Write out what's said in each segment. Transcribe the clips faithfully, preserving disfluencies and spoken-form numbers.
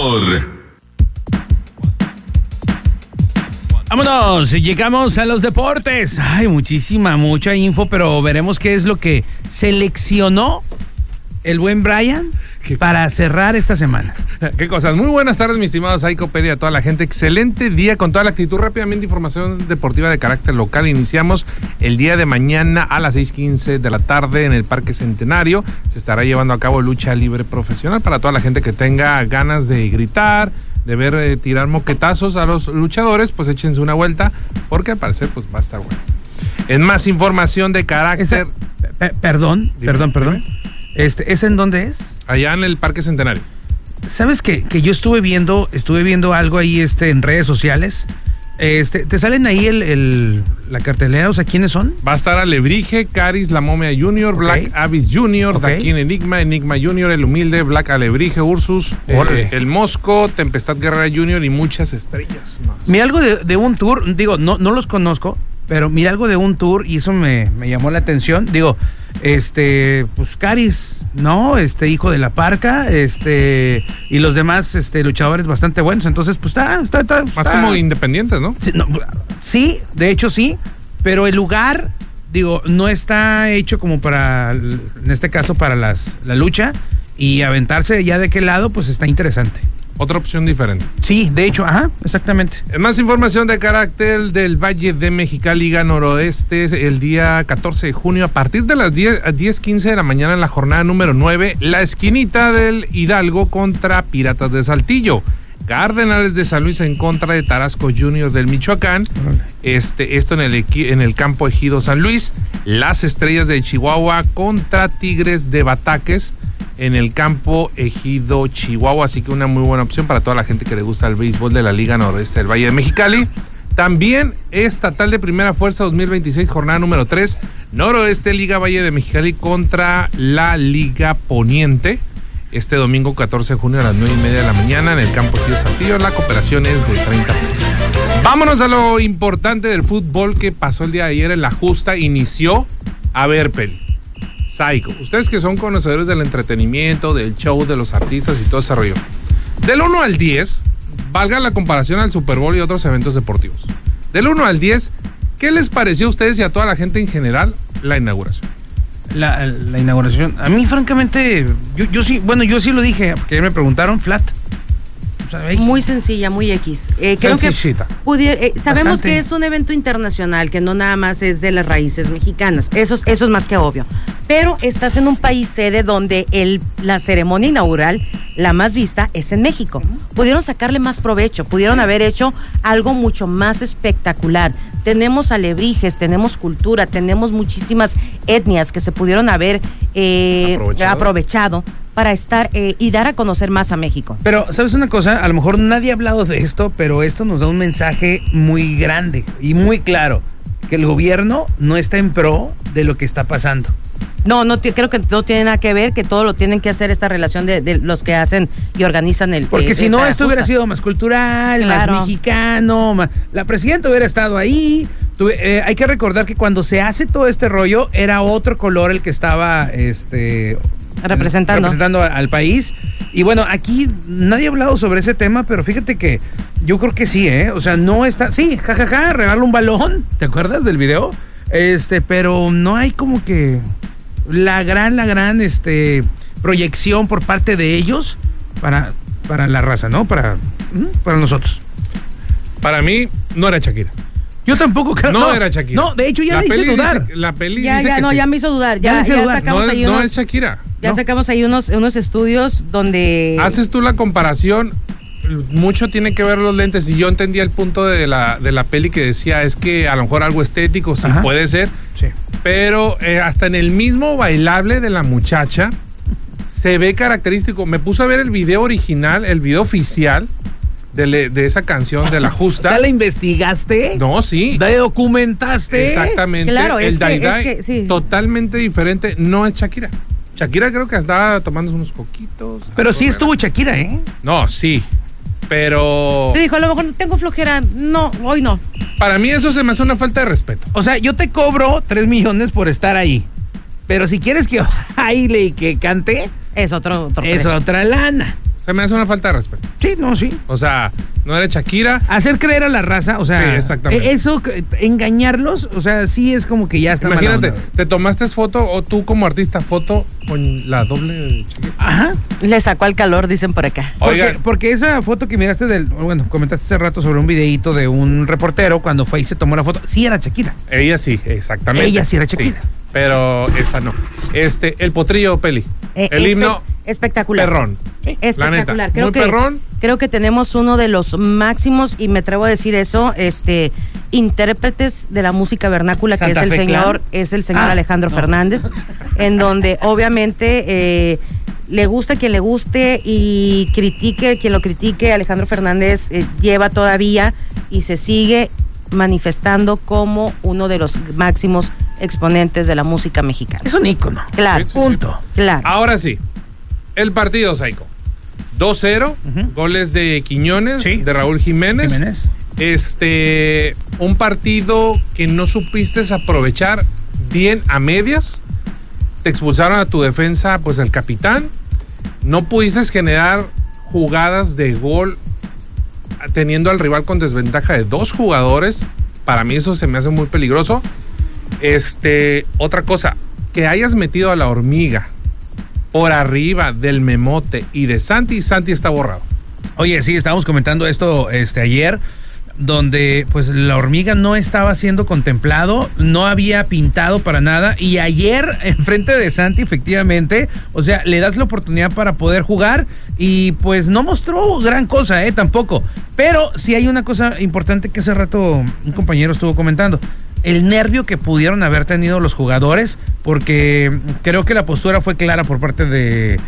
Humor. Vámonos, llegamos a los deportes. Ay, muchísima, mucha info, pero veremos qué es lo que seleccionó el buen Brian para cerrar esta semana. Qué cosas. Muy buenas tardes, mis estimados Psycho Peri, a toda la gente. Excelente día con toda la actitud. Rápidamente, información deportiva de carácter local. Iniciamos el día de mañana a las seis quince de la tarde en el Parque Centenario. Se estará llevando a cabo lucha libre profesional para toda la gente que tenga ganas de gritar, de ver eh, tirar moquetazos a los luchadores. Pues échense una vuelta porque al parecer pues va a estar bueno. En más información de carácter... Esa, pe- perdón, dime, perdón, perdón. Dime. Este, ¿ese en dónde es? Allá en el Parque Centenario. ¿Sabes qué? Que yo estuve viendo, estuve viendo algo ahí este, en redes sociales. Este, ¿te salen ahí el, el, la cartelera? O sea, ¿quiénes son? Va a estar Alebrije, Caris, La Momia Junior, okay. Black Abyss Junior, okay. Daquín Enigma, Enigma Junior, El Humilde, Black Alebrije, Ursus, eh, El Mosco, Tempestad Guerrera Junior y muchas estrellas más. Mira algo de, de un tour, digo, no, no los conozco, pero mira algo de un tour y eso me, me llamó la atención. Digo, este, pues Caris, ¿no? Este, hijo de la Parca, este, y los demás, este, luchadores bastante buenos. Entonces, pues está, está, está. Más está, como independientes, ¿no? Sí, no, sí, de hecho sí, pero el lugar, digo, no está hecho como para, en este caso, para las, la lucha, y aventarse ya de qué lado, pues está interesante. Otra opción diferente. Sí, de hecho, ajá, exactamente. Más información de carácter del Valle de Mexicali, Liga Noroeste, el día catorce de junio, a partir de las diez quince de la mañana en la jornada número nueve, la esquinita del Hidalgo contra Piratas de Saltillo. Cardenales de San Luis en contra de Tarasco Junior del Michoacán. Este, esto en el, en el campo Ejido San Luis. Las Estrellas de Chihuahua contra Tigres de Bataques en el campo Ejido Chihuahua. Así que una muy buena opción para toda la gente que le gusta el béisbol de la Liga Noroeste del Valle de Mexicali. También Estatal de Primera Fuerza dos mil veintiséis, jornada número tres. Noroeste, Liga Valle de Mexicali contra la Liga Poniente. Este domingo catorce de junio a las nueve y media de la mañana en el campo Ejido Saltillo. La cooperación es de treinta pesos. Vámonos a lo importante del fútbol que pasó el día de ayer en la justa. Inició a ver peli. Psycho. Ustedes que son conocedores del entretenimiento, del show, de los artistas y todo ese rollo. Del uno al diez, valga la comparación al Super Bowl y otros eventos deportivos. Del uno al diez, ¿qué les pareció a ustedes y a toda la gente en general la inauguración? La, la inauguración, a mí francamente, yo, yo sí, bueno, yo sí lo dije, porque ayer me preguntaron, flat. O sea, muy sencilla, muy X. Eh, creo que pudiera, eh, sabemos Bastante. que es un evento internacional, que no nada más es de las raíces mexicanas. Eso, eso es más que obvio. Pero estás en un país sede donde el, la ceremonia inaugural, la más vista, es en México. Pudieron sacarle más provecho, pudieron haber hecho algo mucho más espectacular. Tenemos alebrijes, tenemos cultura, tenemos muchísimas etnias que se pudieron haber eh, aprovechado. aprovechado para estar eh, y dar a conocer más a México. Pero, ¿sabes una cosa? A lo mejor nadie ha hablado de esto, pero esto nos da un mensaje muy grande y muy claro, que el gobierno no está en pro de lo que está pasando. No, no t- creo que no tiene nada que ver, que todo lo tienen que hacer esta relación de, de los que hacen y organizan el... Porque eh, si no, esto justa. hubiera sido más cultural, claro. más mexicano, más, la presidenta hubiera estado ahí. Tuve, eh, hay que recordar que cuando se hace todo este rollo, era otro color el que estaba... este representando. representando al país. Y bueno, aquí nadie ha hablado sobre ese tema, pero fíjate que yo creo que sí, ¿eh? O sea, no está... Sí, jajaja, ja, ja, regala un balón. ¿Te acuerdas del video? Este, pero no hay como que la gran, la gran este, proyección por parte de ellos para, para la raza, ¿no? Para, para nosotros. Para mí, no era Shakira. Yo tampoco creo. No, no era Shakira. No, de hecho ya la me hizo dudar. Dice, la peli ya, dice ya, que no, sí. ya me hizo dudar. Ya, ya, ya dudar. sacamos no, ahí no unos... es Shakira. Ya no. sacamos ahí unos, unos estudios donde... Haces tú la comparación, mucho tiene que ver los lentes, y yo entendía el punto de la, de la peli que decía, es que a lo mejor algo estético, sí Ajá. puede ser, sí. pero eh, hasta en el mismo bailable de la muchacha se ve característico. Me puse a ver el video original, el video oficial de, le, de esa canción de la justa. ¿Ya la investigaste? No, sí. ¿La documentaste? Exactamente. Claro, el es Dai que, Dai, es que, sí. totalmente diferente, no es Shakira. Shakira creo que estaba tomando unos coquitos. Pero sí estuvo Shakira, ¿eh? No, sí. Pero... Te dijo, a lo mejor tengo flojera. No, hoy no. Para mí eso se me hace una falta de respeto. O sea, yo te cobro tres millones por estar ahí. Pero si quieres que baile y que cante... Es otro, otro Es precio. otra lana. Se me hace una falta de respeto. Sí, no, sí. O sea, no eres Shakira. Hacer creer a la raza, o sea, sí, exactamente. Eso, engañarlos, o sea, sí es como que ya está. Imagínate, te tomaste foto o tú como artista foto con la doble Shakira. Ajá. Le sacó al calor, dicen por acá. Porque, porque esa foto que miraste del, bueno, comentaste hace rato sobre un videíto de un reportero cuando fue y se tomó la foto, sí era Shakira. Ella sí, exactamente. Ella sí era Shakira. Sí, pero esta no. Este, el potrillo, Peli. Eh, el espe- himno. Espectacular. Perrón. Sí. Espectacular. Creo Muy que, perrón. Creo que tenemos uno de los máximos, y me atrevo a decir eso, este, intérpretes de la música vernácula, Santa que es el Fe señor, Clan. es el señor Ah, Alejandro no. Fernández, en donde obviamente eh, le gusta quien le guste y critique quien lo critique. Alejandro Fernández eh, lleva todavía y se sigue manifestando como uno de los máximos exponentes de la música mexicana. Es un ícono. Claro, Sí, sí, punto. sí. claro. Ahora sí, el partido, Psycho. dos cero, Ujú. goles de Quiñones, Sí. de Raúl Jiménez. Jiménez. Este, un partido que no supiste aprovechar bien a medias. Te expulsaron a tu defensa, pues el capitán. No pudiste generar jugadas de gol teniendo al rival con desventaja de dos jugadores. Para mí eso se me hace muy peligroso. Este, otra cosa, que hayas metido a la hormiga por arriba del Memote y de Santi, Santi está borrado. Oye, sí, estábamos comentando esto este ayer, donde pues la hormiga no estaba siendo contemplado, no había pintado para nada, y ayer enfrente de Santi, efectivamente, o sea, le das la oportunidad para poder jugar y pues no mostró gran cosa, eh, tampoco. Pero sí hay una cosa importante que hace rato un compañero estuvo comentando. El nervio que pudieron haber tenido los jugadores, porque creo que la postura fue clara por parte de,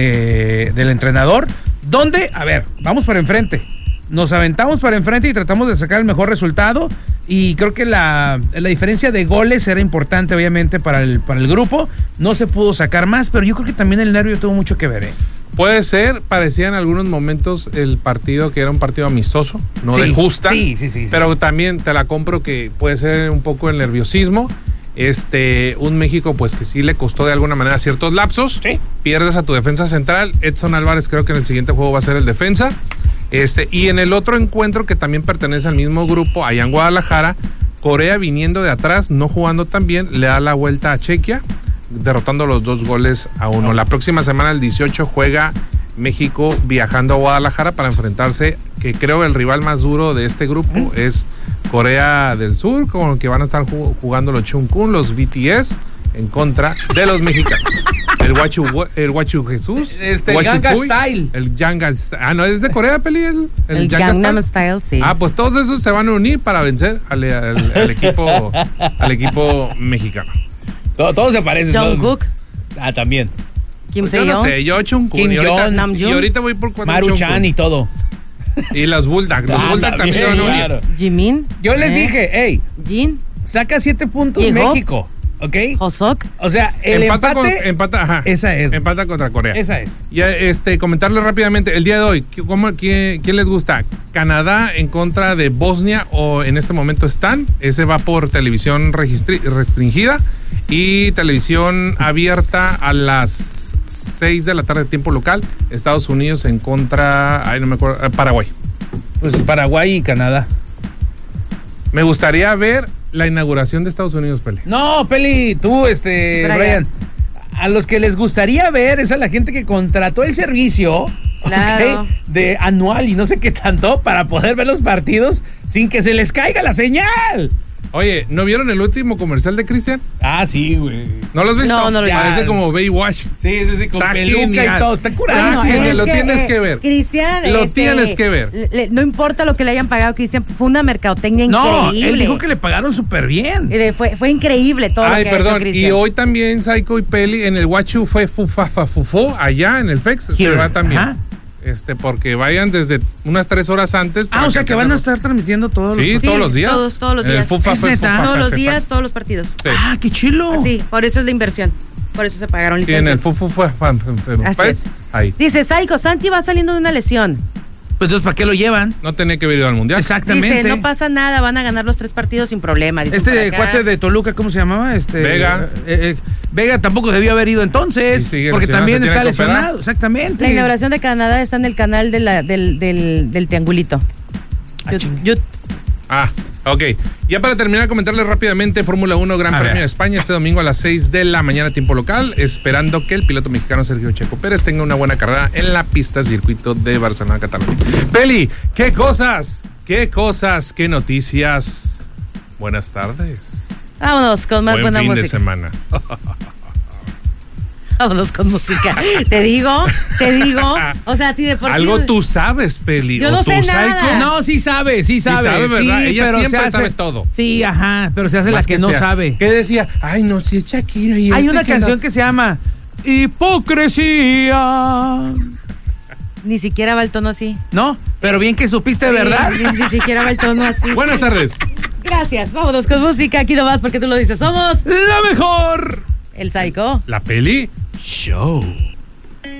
de del entrenador, donde, a ver, vamos para enfrente, nos aventamos para enfrente y tratamos de sacar el mejor resultado, y creo que la, la diferencia de goles era importante obviamente para el, para el grupo. No se pudo sacar más, pero yo creo que también el nervio tuvo mucho que ver, ¿eh? Puede ser, parecía en algunos momentos el partido que era un partido amistoso, no Sí, de justa. sí, sí, sí, sí. Pero también te la compro que puede ser un poco el nerviosismo. Este, un México pues que sí le costó de alguna manera ciertos lapsos. Sí. Pierdes a tu defensa central. Edson Álvarez creo que en el siguiente juego va a ser el defensa. Este, y en el otro encuentro que también pertenece al mismo grupo, allá en Guadalajara, Corea viniendo de atrás, no jugando tan bien, le da la vuelta a Chequia, derrotando los dos goles a uno. La próxima semana, el dieciocho, juega México viajando a Guadalajara para enfrentarse, que creo el rival más duro de este grupo ¿Mm? es Corea del Sur, con el que van a estar jugando los Chungkun, los B T S, en contra de los mexicanos. El Guachu, el Guachu Jesús. Este, el Gangnam Style. El Gangnam Style. Ah, no, es de Corea, Peli. El, el, el Gangnam Style, sí. Ah, pues todos esos se van a unir para vencer al, al, al equipo, al equipo mexicano. Todo, todo se parece. Jungkook. Ah, también. Kim pues yo no sé, yo Chungkun. Kim y, ahorita, Nam y ahorita voy por cuatro Maruchan y todo. Y los Bulldog. Los ah, Bulldog también se van a unir. Claro. Jimin. Yo les ¿Eh? dije, hey, Jin. saca siete puntos Llegó. México, ¿ok? Hosok. O sea, el empata empate... Con, empata, ajá. Esa es. Empata contra Corea. Esa es. Y este, comentarlo rápidamente. El día de hoy, ¿cómo, quién, ¿quién les gusta? ¿Canadá en contra de Bosnia o en este momento están? Ese va por televisión registri- restringida y televisión abierta a las seis de la tarde, tiempo local. Estados Unidos en contra, ay, no me acuerdo, eh, Paraguay. Pues Paraguay y Canadá. Me gustaría ver la inauguración de Estados Unidos, Pele. No, Peli, tú, este, Brian. Brian. A los que les gustaría ver es a la gente que contrató el servicio, claro, ¿okay? de anual y no sé qué tanto para poder ver los partidos sin que se les caiga la señal. Oye, ¿no vieron el último comercial de Cristian? Ah, sí, güey. ¿No lo has visto? No, no lo vi. Parece como Baywatch. Sí, sí, sí, con está peluca genial. y todo. Está curado. No, sí, lo que, tienes eh, que ver. Cristian, Lo este, tienes que ver. Le, no importa lo que le hayan pagado a Cristian, fue una mercadotecnia no, increíble. Él dijo que le pagaron súper bien. Eh, Fue, fue increíble todo Ay, lo que perdón, ha hecho Cristian. y hoy también Psycho y Peli en el Guachu fue Fufafafufó allá en el Fex. Here. Se va también. Ajá. Este, porque vayan desde unas tres horas antes. Ah, o sea que van a estar transmitiendo todos sí, los todos los días. Todos, todos los El días. Fufa, ¿Es fue, neta? fufa, Todos los fe, días, fe. todos los partidos. Sí. Ah, qué chilo. Sí, por eso es la inversión. Por eso se pagaron Sí, licencias. en el Fufu fue. Así es. Ahí. Dice, Saico, Santi va saliendo de una lesión. Pues entonces, ¿para qué lo llevan? No tenía que haber ido al Mundial. Exactamente. Dice, no pasa nada, van a ganar los tres partidos sin problema. Este cuate de Toluca, ¿cómo se llamaba? Este Vega. Eh, eh, Vega tampoco debió haber ido entonces, sí, sí, porque también está lesionado. Exactamente. La inauguración de Canadá está en el canal de la, del, del, del triangulito. Ah, yo, yo, ah, ok. Ya para terminar, comentarles rápidamente, Fórmula uno Gran a Premio ver. de España este domingo a las seis de la mañana, tiempo local, esperando que el piloto mexicano Sergio Checo Pérez tenga una buena carrera en la pista circuito de Barcelona, Cataluña. Peli, ¿qué cosas? ¿Qué cosas? ¿Qué noticias? Buenas tardes. Vámonos con más Buen buena fin música. de semana. Vámonos con música. Te digo, te digo. O sea, si de por Algo sí... tú sabes, Peli. Yo no sé nada. Psycho? No, sí sabe, sí sabe. Sí sabe, ¿verdad? Sí, Ella pero siempre se hace, sabe todo. Sí, ajá, pero se hace Más la que, que no sea. sabe. ¿Qué decía? Ay, no, si es Shakira y Hay este una que canción no. que se llama Hipocresía. Ni siquiera va el tono así. No, pero bien que supiste, Sí, ¿verdad? Ni, ni siquiera va el tono así. Buenas tardes. Gracias. Vámonos con música. Aquí nomás porque tú lo dices. Somos La mejor. el Psycho. La Peli Show.